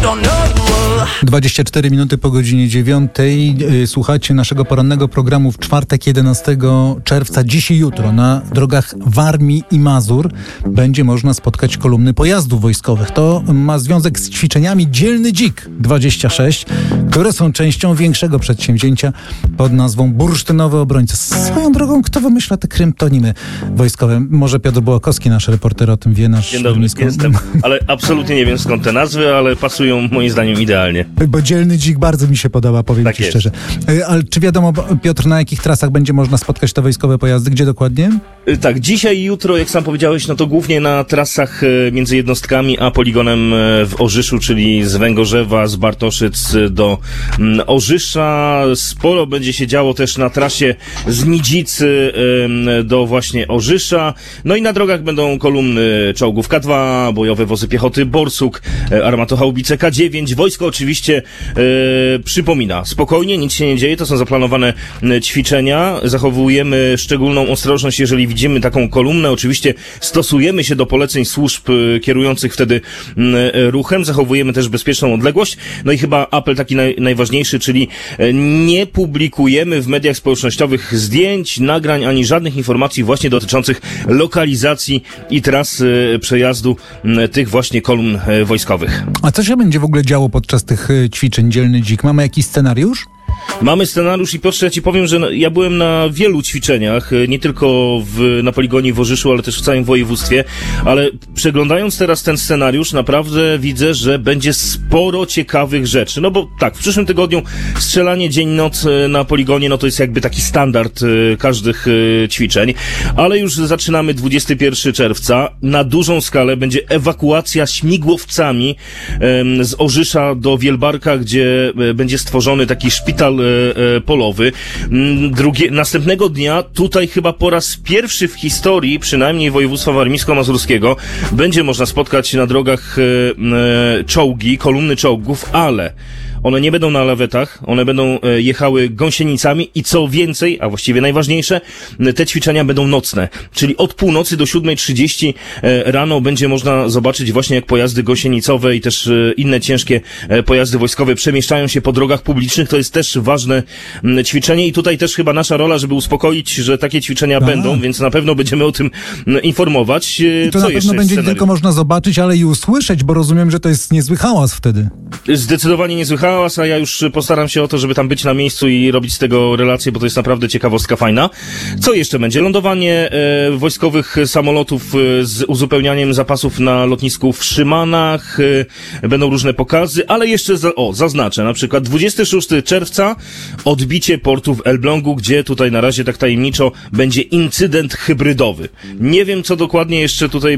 24 minuty po godzinie 9. Słuchacie naszego porannego programu w czwartek 11 czerwca. Dziś i jutro na drogach Warmii i Mazur będzie można spotkać kolumny pojazdów wojskowych. To ma związek z ćwiczeniami Dzielny Dzik 26, które są częścią większego przedsięwzięcia pod nazwą Bursztynowy Obrońca. Swoją drogą, kto wymyśla te kryptonimy wojskowe? Może Piotr Bułakowski, nasz reporter, o tym wie. Dzień dobry, jestem, ale absolutnie nie wiem skąd te nazwy, ale pasują moim zdaniem idealnie. Bo Dzielny Dzik bardzo mi się podoba, powiem tak ci jest. szczerze. Ale czy wiadomo, Piotr, na jakich trasach będzie można spotkać te wojskowe pojazdy? Gdzie dokładnie? Tak, dzisiaj i jutro, jak sam powiedziałeś, no to głównie na trasach między jednostkami a poligonem w Orzyszu, czyli z Węgorzewa, z Bartoszyc do Orzysza. Sporo będzie się działo też na trasie z Nidzicy do właśnie Orzysza. No i na drogach będą kolumny czołgów K2, bojowe wozy piechoty Borsuk, armatochaubice K9. Wojsko oczywiście przypomina, spokojnie, nic się nie dzieje, to są zaplanowane ćwiczenia. Zachowujemy szczególną ostrożność, jeżeli widzimy taką kolumnę. Oczywiście stosujemy się do poleceń służb kierujących wtedy ruchem. Zachowujemy też bezpieczną odległość. No i chyba apel taki najważniejszy, czyli nie publikujemy w mediach społecznościowych zdjęć, nagrań, ani żadnych informacji właśnie dotyczących lokalizacji i tras przejazdu tych właśnie kolumn wojskowych. A co się będzie w ogóle działo podczas tych ćwiczeń Dzielny Dzik? Mamy jakiś scenariusz? Mamy scenariusz i Piotrze, ja ci powiem, że ja byłem na wielu ćwiczeniach, nie tylko na poligonie w Orzyszu, ale też w całym województwie, ale przeglądając teraz ten scenariusz, naprawdę widzę, że będzie sporo ciekawych rzeczy. No bo tak, w przyszłym tygodniu strzelanie dzień-noc na poligonie, no to jest jakby taki standard każdych ćwiczeń, ale już zaczynamy 21 czerwca. Na dużą skalę będzie ewakuacja śmigłowcami z Orzysza do Wielbarka, gdzie będzie stworzony taki szpital polowy. Następnego dnia, tutaj chyba po raz pierwszy w historii, przynajmniej województwa warmińsko-mazurskiego, będzie można spotkać na drogach czołgi, kolumny czołgów, ale one nie będą na lawetach, one będą jechały gąsienicami i co więcej, a właściwie najważniejsze, te ćwiczenia będą nocne. Czyli od północy do 7:30 rano będzie można zobaczyć właśnie, jak pojazdy gąsienicowe i też inne ciężkie pojazdy wojskowe przemieszczają się po drogach publicznych. To jest też ważne ćwiczenie i tutaj też chyba nasza rola, żeby uspokoić, że takie ćwiczenia będą, więc na pewno będziemy o tym informować. I to co na pewno będzie nie tylko można zobaczyć, ale i usłyszeć, bo rozumiem, że to jest niezły hałas wtedy. Zdecydowanie niezły hałas, a ja już postaram się o to, żeby tam być na miejscu i robić z tego relację, bo to jest naprawdę ciekawostka fajna. Co jeszcze będzie? Lądowanie wojskowych samolotów z uzupełnianiem zapasów na lotnisku w Szymanach, będą różne pokazy, ale jeszcze zaznaczę, na przykład 26 czerwca odbicie portu w Elblągu, gdzie tutaj na razie tak tajemniczo będzie incydent hybrydowy. Nie wiem, co dokładnie jeszcze tutaj